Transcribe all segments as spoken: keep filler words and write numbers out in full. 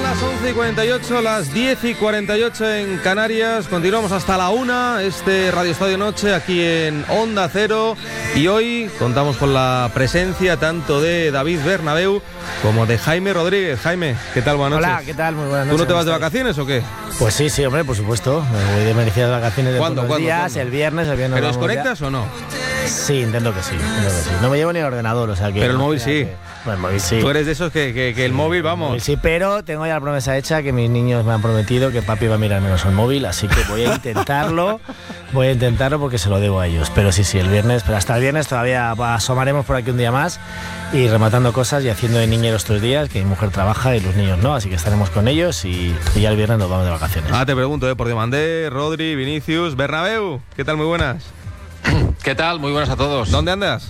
las once y cuarenta y ocho, las diez y cuarenta y ocho en Canarias. Continuamos hasta la una, este Radio Estadio Noche aquí en Onda Cero. Y hoy contamos con la presencia tanto de David Bernabéu como de Jaime Rodríguez. Jaime, ¿qué tal? Buenas noches. Hola, ¿qué tal? Muy buenas noches. ¿Tú no te vas de vacaciones o qué? Pues sí, sí, hombre, por supuesto. Me voy de merecidas vacaciones de ¿Cuándo, unos ¿cuándo, días, ¿cuándo? el viernes, el viernes. ¿Pero vamos desconectas ya. o no? Sí, intento que sí, intento que sí. No me llevo ni el ordenador, o sea que... Pero el móvil sí. Que, bueno, el móvil sí. Tú eres de esos que, que, que el móvil, vamos. Sí, pero tengo ya la promesa hecha que mis niños me han prometido que papi va a mirar menos el móvil, así que voy a intentarlo, voy a intentarlo porque se lo debo a ellos. Pero sí, sí, el viernes, pero hasta el viernes todavía asomaremos por aquí un día más y rematando cosas y haciendo de niñeros estos días, que mi mujer trabaja y los niños no, así que estaremos con ellos y, y ya el viernes nos vamos de vacaciones. Ah, te pregunto, ¿eh? Por Diomandé, Rodri, Vinicius, Bernabéu, ¿qué tal? Muy buenas. ¿Qué tal? Muy buenas a todos. ¿Dónde andas?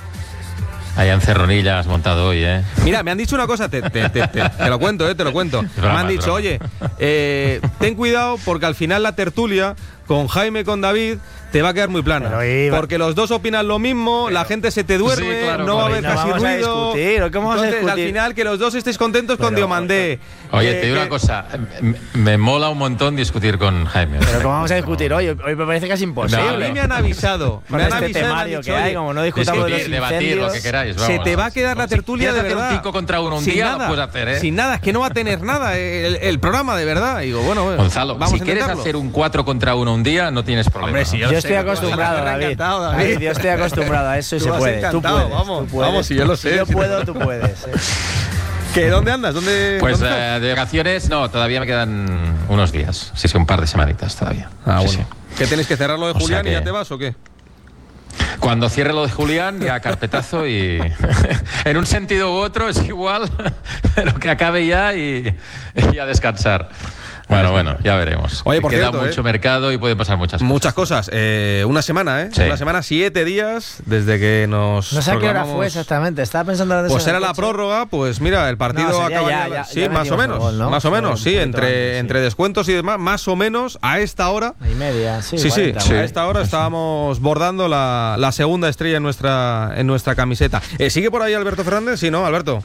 Allá en Cerronilla has montado hoy, ¿eh? Mira, me han dicho una cosa, te, te, te, te, te lo cuento, eh, te lo cuento. Broma, me han dicho, broma. oye, eh, ten cuidado porque al final la tertulia con Jaime, con David, te va a quedar muy plana. Iba... Porque los dos opinan lo mismo, la gente se te duerme, sí, claro, no va a haber no casi vamos ruido. A discutir, ¿cómo vamos Entonces, a discutir? al final, que los dos estéis contentos Pero, con Diomandé. Oye, Eh, te digo que- una cosa, me, me mola un montón discutir con Jaime. Pero ¿cómo vamos a discutir hoy? Hoy me parece casi imposible. A mí me han avisado, Con me han este avisado, me han temario dicho, que hay, oye, como no discutamos de los Discutir, debatir, incendios, lo que queráis. se vamos. te va a quedar la Si tertulia de quieres hacer verdad. un cinco contra uno un Sin día, nada, lo puedes hacer, ¿eh? Sin nada, es que no va a tener nada el, el programa de verdad. Y digo, bueno, bueno, Gonzalo, vamos si a quieres intentarlo. hacer un cuatro contra uno un día, no tienes problema. Hombre, si Yo lo estoy sé, acostumbrado, tú vas a David. encantado, David. David, yo estoy acostumbrado a eso y Tú se vas puede. Tú encantado, puedes, vamos, tú puedes. vamos, si yo lo sé, Si yo si puedo, tú puedes. eh. ¿Qué, ¿Dónde andas? ¿Dónde, Pues dónde eh, de vacaciones, no, todavía me quedan unos días. Sí, sí, un par de semanitas todavía. Ah, Sí, bueno. sí. ¿Qué tenéis que cerrar lo de O sea Julián y que- ya te vas o qué? Cuando cierre lo de Julián, ya carpetazo y en un sentido u otro es igual, pero que acabe ya y, y a descansar. Bueno, bueno, ya veremos. Oye, por Queda cierto, mucho ¿eh? mercado y pueden pasar muchas cosas. Muchas cosas. Eh, una semana, ¿eh? Sí. Una semana, siete días desde que nos. No sé a qué hora proclamamos- fue exactamente. Estaba pensando en eso Pues en el era la coche. prórroga, pues mira, el partido No, sería acabaría- ya- ya- sí, ya más o metimos el menos, gol, ¿no? más o menos, Un sí, poquito entre, antes, sí. entre descuentos y demás, más o menos a esta hora. Y media, sí. Sí, sí, cuarenta, a bueno. esta hora estábamos bordando la, la segunda estrella en nuestra, en nuestra camiseta. Eh, ¿Sigue por ahí Alberto Fernández? Sí, ¿no, Alberto?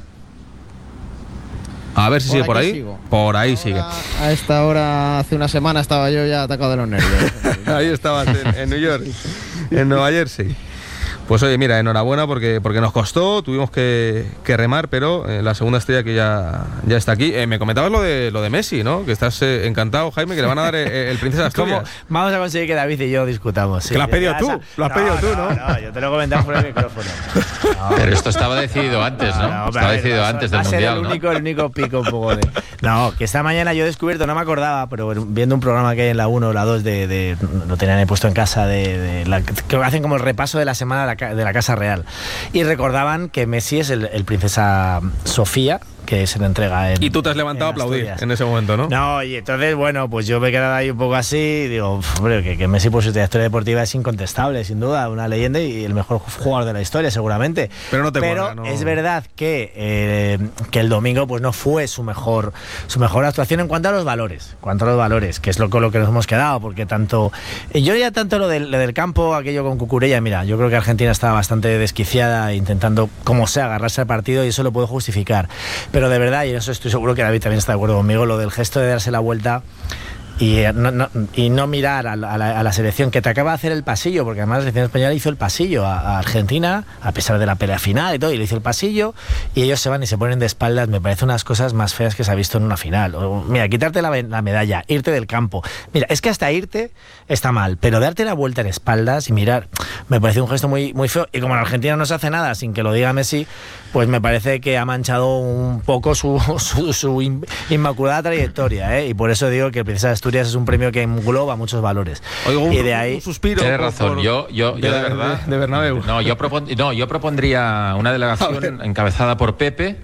A ver si Por sigue por aquí ahí. sigo. Por ahí Ahora, sigue. A esta hora, hace una semana, estaba yo ya atacado de los nervios. Ahí estabas en, en New York, en Nueva Jersey. Pues oye, mira, enhorabuena porque, porque nos costó, tuvimos que, que remar, pero eh, la segunda estrella que ya, ya está aquí. Eh, me comentabas lo de lo de Messi, ¿no? Que estás eh, encantado, Jaime, que le van a dar eh, el Princesa ¿Cómo? Asturias. Vamos a conseguir que David y yo discutamos. sí. Que lo has pedido Ya tú, sa- lo has pedido tú, ¿no? No, yo te lo he comentado por el micrófono. No. Pero esto estaba decidido antes, ¿no? No, estaba a ver, decidido va a- antes va del a ser Mundial, el ¿no? único, el único pico un poco de... No, que esta mañana yo he descubierto, no me acordaba, pero viendo un programa que hay en la uno o la dos de, de lo tenían ahí puesto en casa de, de la, que hacen como el repaso de la semana de la, ca- de la Casa Real y recordaban que Messi es el, el Princesa Sofía, que se le entrega en... Y tú te has levantado a en aplaudir Asturias. en ese momento, ¿no? No, y entonces, bueno, pues yo me he quedado ahí un poco así y digo, "Uf, hombre, que, que Messi por su trayectoria deportiva es incontestable, sin duda, una leyenda y el mejor jugador de la historia, seguramente. Pero no te Pero cuadra, ¿no? es verdad que, eh, que el domingo pues no fue su mejor, su mejor actuación en cuanto a los valores, en cuanto a los valores, que es lo con lo que nos hemos quedado, porque tanto... Yo ya tanto lo del, lo del campo, aquello con Cucurella, mira, yo creo que Argentina estaba bastante desquiciada intentando, como sea, agarrarse al partido y eso lo puedo justificar. Pero de verdad, y eso estoy seguro que David también está de acuerdo conmigo, lo del gesto de darse la vuelta y eh, no, no, y no mirar a la, a, la, a la selección que te acaba de hacer el pasillo, porque además la selección española hizo el pasillo a, a Argentina, a pesar de la pelea final y todo, y le hizo el pasillo, y ellos se van y se ponen de espaldas. Me parece unas cosas más feas que se ha visto en una final. O, mira, quitarte la, la medalla, irte del campo. Mira, es que hasta irte está mal, pero darte la vuelta en espaldas y mirar, me parece un gesto muy, muy feo. Y como en Argentina no se hace nada sin que lo diga Messi, pues me parece que ha manchado un poco su, su, su in, inmaculada trayectoria, ¿eh? Y por eso digo que el Princesa de Asturias es un premio que engloba muchos valores. Oigo un, y de ahí un suspiro. Tienes por- razón, por- yo, yo, yo de, de- verdad. de- de Bernabéu. No, yo, propon- no, yo propondría una delegación encabezada por Pepe,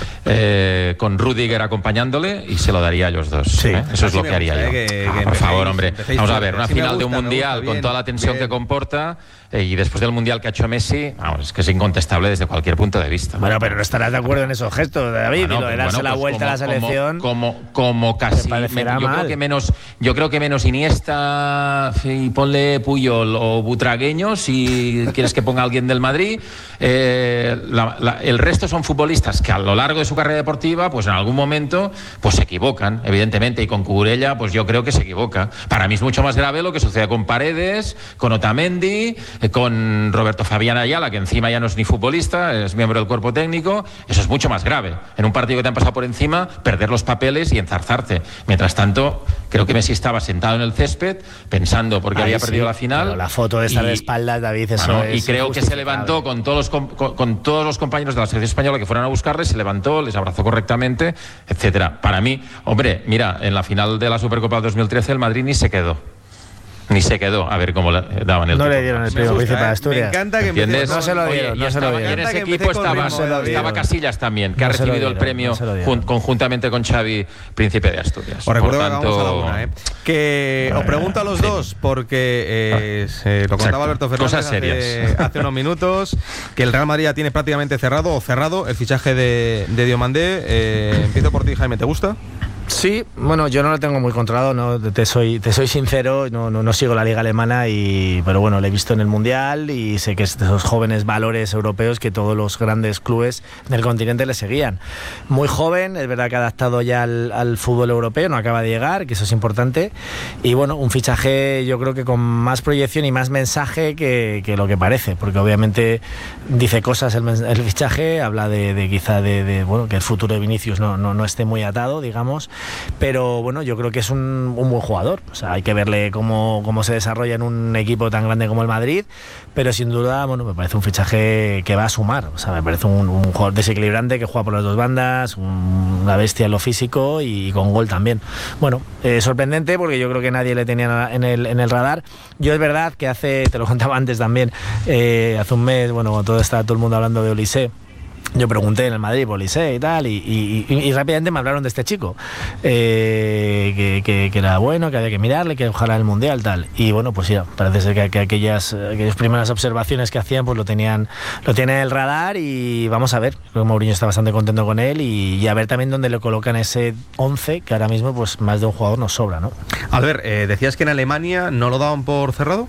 eh, con Rudiger acompañándole, y se lo daría a ellos dos. Sí. ¿eh? Eso es Así lo me que haría gusta, yo. eh, que- Ah, que por empecéis- favor, hombre. empecéis Vamos a fuerte. ver, una Así me final de gusta, un me mundial gusta, con bien, toda la tensión bien. que comporta, eh, y después del mundial que ha hecho Messi, vamos, es que es incontestable desde cualquier punto de vista. Bueno, pero no estarás de acuerdo en esos gestos, David, Bueno, y lo de darse bueno, la pues vuelta como- a la selección. Como, como, como casi. Me parecerá me- yo mal. creo que menos, yo creo que menos Iniesta y ponle Puyol o Butragueño, si quieres que ponga a alguien del Madrid. Eh, la- la- el resto son futbolistas que a lo largo de su carrera deportiva, pues en algún momento pues se equivocan, evidentemente, y con Cucurella pues yo creo que se equivoca. Para mí es mucho más grave lo que sucede con Paredes, con Otamendi, eh, con Roberto Fabián Ayala, que encima ya no es ni futbolista, es miembro del cuerpo técnico. Eso es mucho más grave. En un partido que te han pasado por encima, perder los papeles y enzarzarte. Mientras tanto, creo que Messi estaba sentado en el césped pensando porque Ahí había sí, perdido la final. Pero la foto de estar y, de espaldas, David, eso bueno, es y creo que se levantó con todos los con, con todos los compañeros de la selección española que fueron a buscarle, se levantó, les abrazó correctamente, etcétera. Para mí, hombre, mira, en la final de la Supercopa dos mil trece el Madrid ni se quedó. Ni se quedó a ver cómo le daban el No título. le dieron el premio Príncipe de Asturias. Me encanta que ¿Entiendes? empecemos No se lo con- dieron, Oye, no y se lo estaba- dieron. y en ese Que equipo empecé con estaba, ritmo, David. estaba Casillas también, que No ha se lo recibido el dieron, premio no se lo dieron. jun- conjuntamente con Xavi, Príncipe de Asturias. Os recuerdo Por que tanto, vamos a la una, ¿eh? Que os pregunto a los dos, porque eh, se lo contaba Exacto. Alberto Fernández Cosas hace, serias. hace unos minutos, que el Real Madrid ya tiene prácticamente cerrado o cerrado el fichaje de, de Diomandé. Eh, empiezo por ti, Jaime, ¿te gusta? Sí, bueno, yo no lo tengo muy controlado, no te soy, te soy sincero, no, no, no sigo la liga alemana, y, pero bueno, lo he visto en el Mundial y sé que es de esos jóvenes valores europeos que todos los grandes clubes del continente le seguían. Muy joven, es verdad que ha adaptado ya al, al fútbol europeo, no acaba de llegar, que eso es importante, y bueno, un fichaje yo creo que con más proyección y más mensaje que, que lo que parece, porque obviamente dice cosas el, mens- el fichaje, habla de, de quizá de, de, bueno, que el futuro de Vinicius no, no, no esté muy atado, digamos. Pero bueno, yo creo que es un, un buen jugador. O sea, hay que verle cómo, cómo se desarrolla en un equipo tan grande como el Madrid. Pero sin duda, bueno, me parece un fichaje que va a sumar. O sea, me parece un, un jugador desequilibrante que juega por las dos bandas, un- una bestia en lo físico y con gol también. Bueno, eh, sorprendente porque yo creo que nadie le tenía en el, en el radar. Yo es verdad que hace, te lo contaba antes también, eh, hace un mes, bueno, cuando todo está todo el mundo hablando de Olise, yo pregunté en el Madrid por Olise y tal, y, y, y, y rápidamente me hablaron de este chico, eh, que, que, que era bueno, que había que mirarle, que ojalá el Mundial, tal. Y bueno, pues ya, parece ser que, que aquellas, aquellas primeras observaciones que hacían, pues lo tenían, lo tienen en el radar, y vamos a ver. Creo que Mourinho está bastante contento con él, y, y a ver también dónde le colocan ese once, que ahora mismo pues más de un jugador nos sobra, ¿no? Albert, eh, decías que en Alemania no lo daban por cerrado.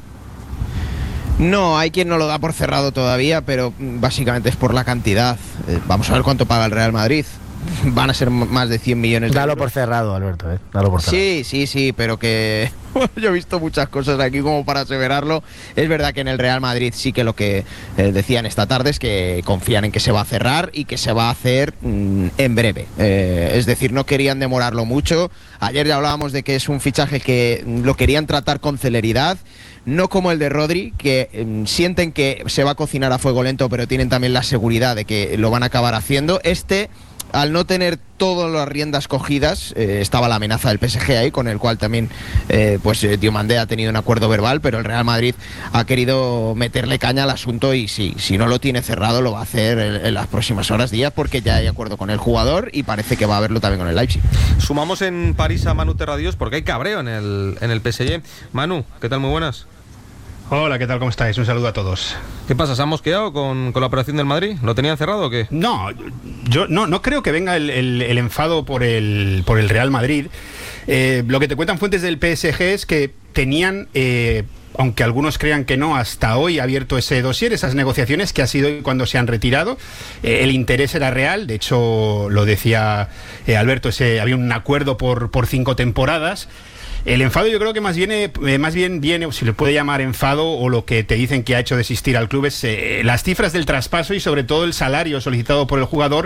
No, hay quien no lo da por cerrado todavía, pero mm, básicamente es por la cantidad. Eh, vamos a ver cuánto paga el Real Madrid. Van a ser m- más de cien millones de Dalo euros. por cerrado, Alberto, ¿eh? Dalo por cerrado. Sí, sí, sí, pero que yo he visto muchas cosas aquí como para aseverarlo. Es verdad que en el Real Madrid sí que lo que eh, decían esta tarde es que confían en que se va a cerrar y que se va a hacer mm, en breve. Eh, es decir, no querían demorarlo mucho. Ayer ya hablábamos de que es un fichaje que mm, lo querían tratar con celeridad. No como el de Rodri, que eh, sienten que se va a cocinar a fuego lento, pero tienen también la seguridad de que lo van a acabar haciendo. Este, al no tener todas las riendas cogidas, eh, estaba la amenaza del P S G ahí, con el cual también eh, pues eh, Diomandé ha tenido un acuerdo verbal, pero el Real Madrid ha querido meterle caña al asunto, y sí, si no lo tiene cerrado lo va a hacer en, en las próximas horas, días, porque ya hay acuerdo con el jugador y parece que va a haberlo también con el Leipzig. Sumamos en París a Manu Terradios porque hay cabreo en el, en el P S G. Manu, ¿qué tal? Muy buenas. Hola, ¿qué tal? ¿Cómo estáis? Un saludo a todos. ¿Qué pasa? ¿Se han mosqueado con, con la operación del Madrid? ¿Lo tenían cerrado o qué? No, yo no, no creo que venga el, el- el enfado por el, por el Real Madrid. Eh, lo que te cuentan fuentes del P S G es que tenían, eh, aunque algunos crean que no, hasta hoy abierto ese dossier, esas negociaciones, que ha sido hoy cuando se han retirado. Eh, el interés era real, de hecho lo decía eh, Alberto, ese, había un acuerdo por, por cinco temporadas. El enfado yo creo que más, viene, eh, más bien viene, o si le puede llamar enfado, o lo que te dicen que ha hecho desistir al club, es eh, las cifras del traspaso y sobre todo el salario solicitado por el jugador.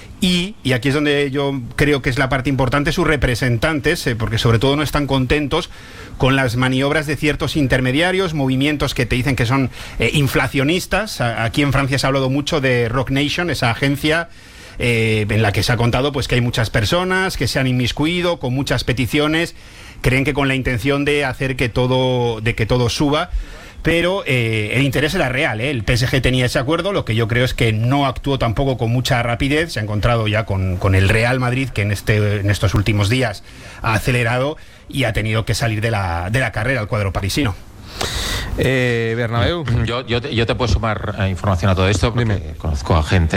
Y, y aquí es donde yo creo que es la parte importante, sus representantes, eh, porque sobre todo no están contentos con las maniobras de ciertos intermediarios, movimientos que te dicen que son eh, inflacionistas. A- aquí en Francia se ha hablado mucho de Rock Nation, esa agencia eh, en la que se ha contado pues que hay muchas personas que se han inmiscuido con muchas peticiones. Creen que con la intención de hacer que todo, de que todo suba, pero eh, el interés era real, ¿eh? El P S G tenía ese acuerdo, lo que yo creo es que no actuó tampoco con mucha rapidez, se ha encontrado ya con, con el Real Madrid, que en, este, en estos últimos días ha acelerado y ha tenido que salir de la, de la carrera al cuadro parisino. Eh, Bernabéu. Yo, yo, te, yo te puedo sumar eh, información a todo esto, porque Dime. conozco a gente